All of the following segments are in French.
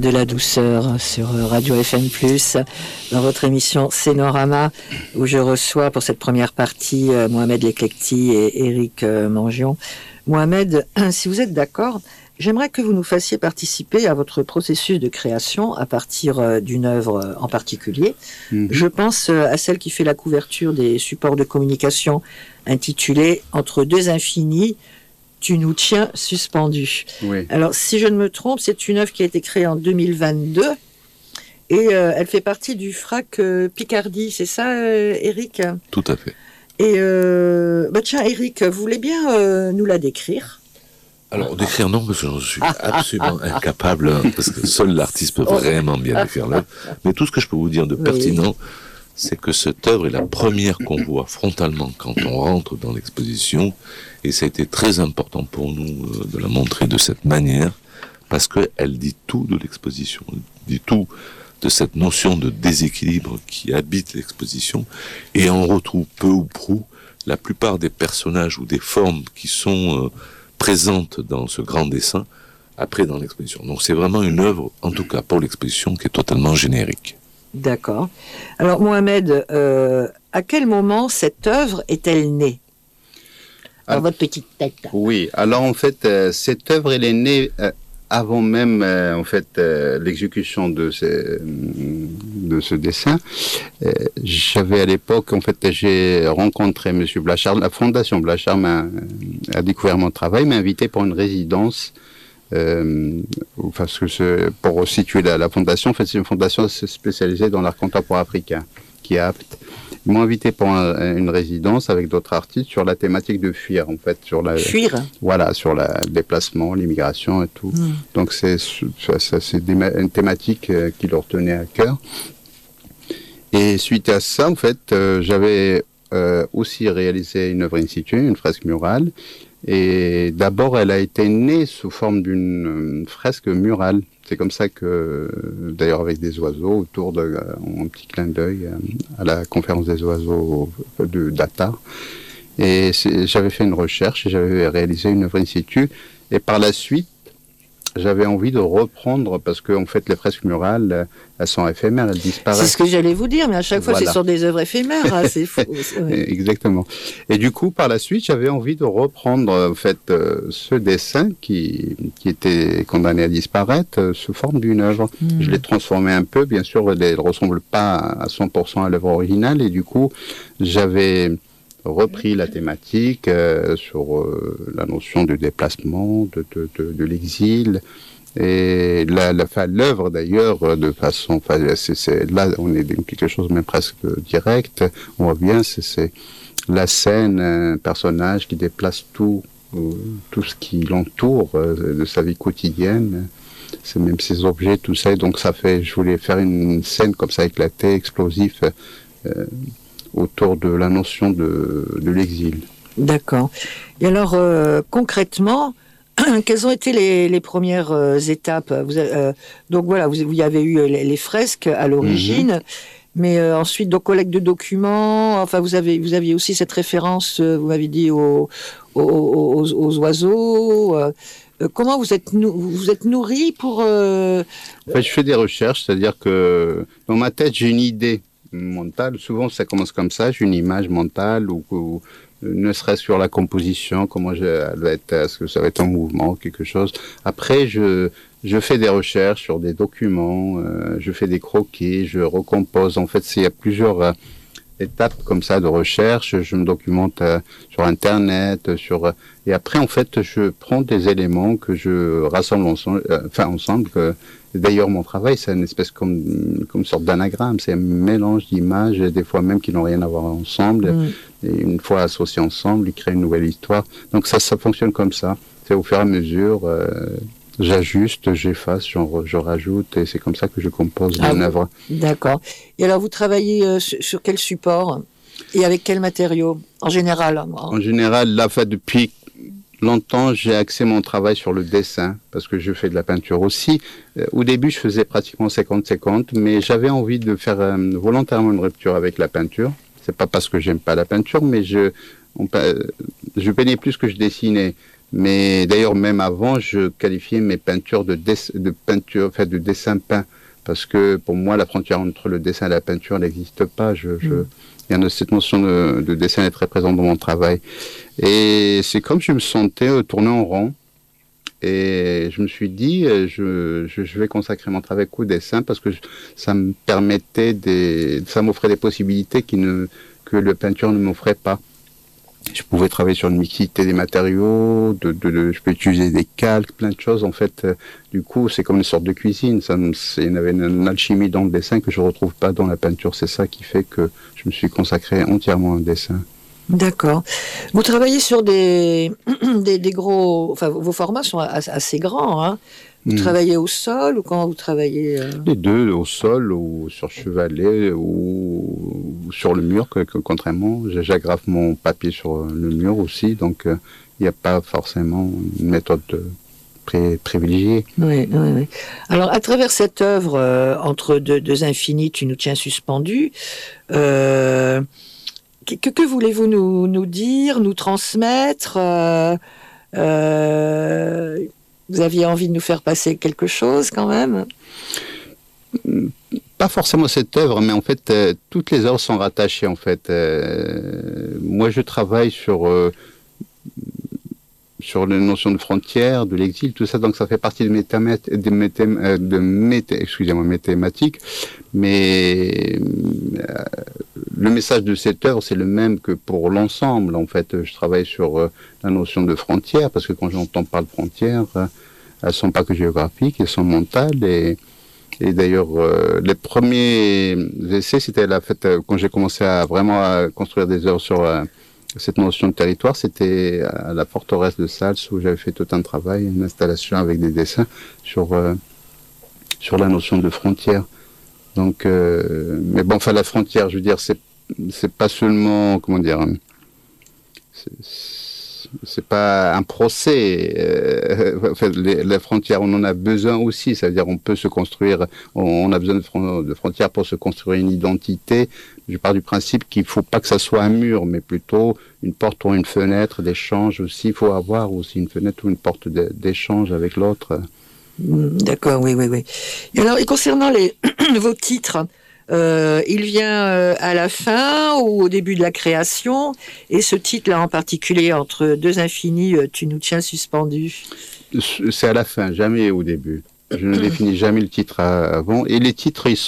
de la douceur sur Radio FM+, dans votre émission Scénorama, où je reçois pour cette première partie Mohamed Leclecti et Éric Mangion. Mohamed, si vous êtes d'accord, j'aimerais que vous nous fassiez participer à votre processus de création à partir d'une œuvre en particulier. Je pense à celle qui fait la couverture des supports de communication intitulée « Entre deux infinis ». Tu nous tiens suspendus. Oui. Alors, si je ne me trompe, c'est une œuvre qui a été créée en 2022 et elle fait partie du FRAC Picardie, c'est ça, Éric ? Tout à fait. Et tiens, Éric, vous voulez bien nous la décrire ? Alors, décrire non, parce que je suis absolument incapable, parce que seul l'artiste peut vraiment bien décrire l'œuvre. Mais tout ce que je peux vous dire de pertinent, c'est que cette œuvre est la première qu'on voit frontalement quand on rentre dans l'exposition, et ça a été très important pour nous de la montrer de cette manière, parce qu'elle dit tout de l'exposition, elle dit tout de cette notion de déséquilibre qui habite l'exposition, et on retrouve peu ou prou la plupart des personnages ou des formes qui sont présentes dans ce grand dessin, après dans l'exposition. Donc c'est vraiment une œuvre, en tout cas pour l'exposition, qui est totalement générique. D'accord. Alors Mohamed, à quel moment cette œuvre est-elle née ? Dans votre petite tête. Oui, alors en fait, cette œuvre, elle est née avant même l'exécution de ce dessin. J'avais à l'époque, en fait, j'ai rencontré Monsieur Blachard. La Fondation Blachard a découvert mon travail, m'a invité pour une résidence. Parce que pour situer la fondation, en fait, c'est une fondation spécialisée dans l'art contemporain africain, qui est apte. Ils m'ont invité pour une résidence avec d'autres artistes sur la thématique de fuir, en fait, fuir. Voilà, sur le déplacement, l'immigration et tout. Donc c'est une thématique qui leur tenait à cœur. Et suite à ça, en fait, j'avais aussi réalisé une œuvre in situ, une fresque murale. Et d'abord, elle a été née sous forme d'une fresque murale. C'est comme ça que, d'ailleurs, avec des oiseaux autour un petit clin d'œil à la conférence des oiseaux de Dakar. Et j'avais fait une recherche et j'avais réalisé une œuvre in situ. Et par la suite, j'avais envie de reprendre, parce que en fait, les fresques murales, elles sont éphémères, elles disparaissent. C'est ce que j'allais vous dire, mais à chaque fois, c'est sur des œuvres éphémères, hein, c'est fou. Ouais. Exactement. Et du coup, par la suite, j'avais envie de reprendre en fait ce dessin qui était condamné à disparaître sous forme d'une œuvre. Je l'ai transformé un peu, bien sûr, elle ne ressemble pas à 100% à l'œuvre originale, et du coup, j'avais repris la thématique sur la notion du déplacement, de l'exil, et l'œuvre d'ailleurs de façon, là on est dans quelque chose même presque direct. On voit bien, c'est la scène, un personnage qui déplace tout ce qui l'entoure de sa vie quotidienne. C'est même ses objets, tout ça. Et donc je voulais faire une scène comme ça éclatée, explosif. Autour de la notion de l'exil. D'accord. Et alors, concrètement, quelles ont été les premières étapes ? Donc voilà, vous y avez eu les fresques à l'origine, mais ensuite, donc, collecte de documents, enfin, vous aviez aussi cette référence, vous m'avez dit, aux oiseaux. Comment vous êtes nourri pour... En fait, je fais des recherches, c'est-à-dire que dans ma tête, j'ai une idée mentale. Souvent, ça commence comme ça. J'ai une image mentale ou ne serait-ce sur la composition, comment elle va être, est-ce que ça va être en mouvement, quelque chose. Après, je fais des recherches sur des documents, je fais des croquis, je recompose. En fait, il y a plusieurs étapes comme ça de recherche. Je me documente sur Internet, et après, en fait, je prends des éléments que je rassemble ensemble. D'ailleurs, mon travail, c'est une espèce comme sorte d'anagramme. C'est un mélange d'images, des fois même qui n'ont rien à voir ensemble. Et une fois associés ensemble, ils créent une nouvelle histoire. Donc ça fonctionne comme ça. C'est au fur et à mesure, j'ajuste, j'efface, je rajoute, et c'est comme ça que je compose une œuvre. D'accord. Et alors, vous travaillez sur quel support et avec quels matériaux, en général? En général, là, depuis longtemps, j'ai axé mon travail sur le dessin, parce que je fais de la peinture aussi. Au début, je faisais pratiquement 50-50, mais j'avais envie de faire volontairement une rupture avec la peinture. C'est pas parce que j'aime pas la peinture, mais je peignais plus que je dessinais. Mais d'ailleurs, même avant, je qualifiais mes peintures de dessin peint. Parce que pour moi, la frontière entre le dessin et la peinture n'existe pas. Cette notion de dessin est très présente dans mon travail. Et c'est comme je me sentais tourner en rond. Et je me suis dit, je vais consacrer mon travail au dessin parce que ça m'offrait des possibilités que la peinture ne m'offrait pas. Je pouvais travailler sur une mixité des matériaux, je peux utiliser des calques, plein de choses. En fait, du coup, c'est comme une sorte de cuisine. Il y avait une alchimie dans le dessin que je retrouve pas dans la peinture. C'est ça qui fait que je me suis consacré entièrement au dessin. D'accord. Vous travaillez sur des gros... Enfin, vos formats sont assez grands, hein. Vous travaillez au sol ou quand vous travaillez... Les deux, au sol ou sur chevalet ou sur le mur, contrairement. J'agrafe mon papier sur le mur aussi, donc il n'y a pas forcément une méthode privilégiée. Oui. Alors, à travers cette œuvre, entre deux infinis, tu nous tiens suspendus, que voulez-vous nous dire, nous transmettre vous aviez envie de nous faire passer quelque chose quand même? Pas forcément cette œuvre, mais en fait, toutes les œuvres sont rattachées en fait. Moi, je travaille sur les notions de frontières, de l'exil, tout ça, donc ça fait partie de mes thématiques. Mais le message de cette œuvre, c'est le même que pour l'ensemble. En fait, je travaille sur la notion de frontières, parce que quand j'entends parler de frontières, elles sont pas que géographiques, elles sont mentales. Et d'ailleurs, les premiers essais, c'était quand j'ai commencé à construire des œuvres sur cette notion de territoire, c'était à la forteresse de Sals où j'avais fait tout un travail, une installation avec des dessins sur la notion de frontière. Donc, mais bon, enfin la frontière, je veux dire, c'est pas seulement, comment dire, c'est pas un procès. Enfin, les frontières, on en a besoin aussi. Ça veut dire, on peut se construire. On a besoin de frontières pour se construire une identité. Je pars du principe qu'il faut pas que ça soit un mur, mais plutôt une porte ou une fenêtre d'échange aussi. Il faut avoir aussi une fenêtre ou une porte d'échange avec l'autre. D'accord, oui. Et alors, et concernant vos titres, il vient à la fin ou au début de la création, et ce titre-là en particulier, entre deux infinis, tu nous tiens suspendus. C'est à la fin, jamais au début. Je ne définis jamais le titre avant. Et les titres, ils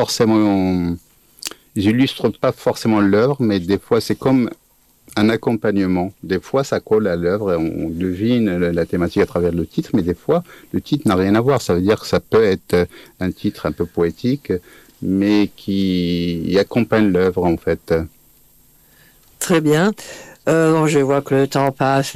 illustrent pas forcément l'œuvre, mais des fois, c'est comme un accompagnement. Des fois, ça colle à l'œuvre et on devine la thématique à travers le titre, mais des fois, le titre n'a rien à voir. Ça veut dire que ça peut être un titre un peu poétique, mais qui accompagne l'œuvre, en fait. Très bien. Je vois que le temps passe.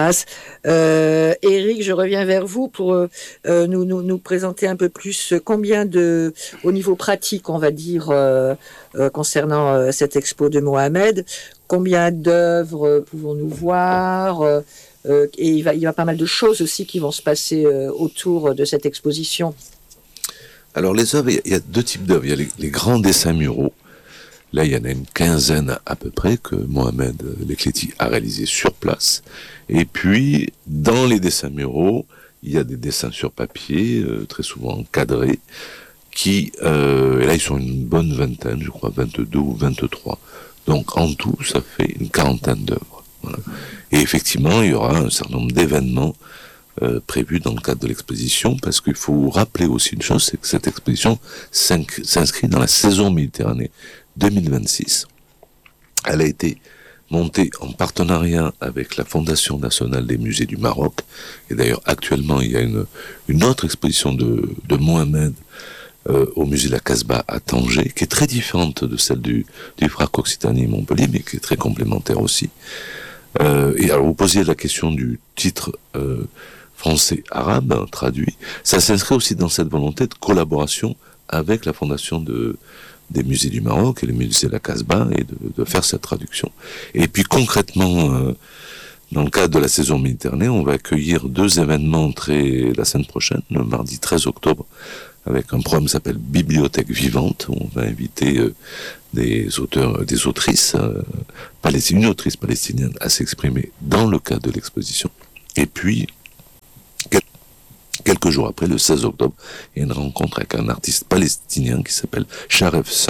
Éric, je reviens vers vous pour nous présenter un peu plus au niveau pratique, on va dire, concernant cette expo de Mohamed, combien d'œuvres pouvons-nous voir et il y a pas mal de choses aussi qui vont se passer autour de cette exposition. Alors les œuvres, il y a deux types d'œuvres. Il y a les grands dessins muraux. Là, il y en a une quinzaine à peu près que Mohamed Lecléti a réalisé sur place. Et puis, dans les dessins muraux, il y a des dessins sur papier, très souvent cadrés, et là, ils sont une bonne vingtaine, je crois, 22 ou 23. Donc, en tout, ça fait une quarantaine d'œuvres. Voilà. Et effectivement, il y aura un certain nombre d'événements prévus dans le cadre de l'exposition, parce qu'il faut rappeler aussi une chose, c'est que cette exposition s'inscrit dans la saison Méditerranée 2026. Elle a été montée en partenariat avec la Fondation nationale des musées du Maroc. Et d'ailleurs, actuellement, il y a une autre exposition de Mohamed au musée de la Casbah à Tanger, qui est très différente de celle du FRAC Occitanie Montpellier, mais qui est très complémentaire aussi. Et alors, vous posiez la question du titre français-arabe, traduit. Ça s'inscrit aussi dans cette volonté de collaboration avec la Fondation des musées du Maroc et les musées de la Casbah et de faire cette traduction. Et puis concrètement, dans le cadre de la saison Méditerranée, on va accueillir deux événements la semaine prochaine, le mardi 13 octobre, avec un programme qui s'appelle Bibliothèque vivante, où on va inviter des auteurs, des autrices, une autrice palestinienne à s'exprimer dans le cadre de l'exposition. Et puis, quelques jours après, le 16 octobre, il y a une rencontre avec un artiste palestinien qui s'appelle Sharef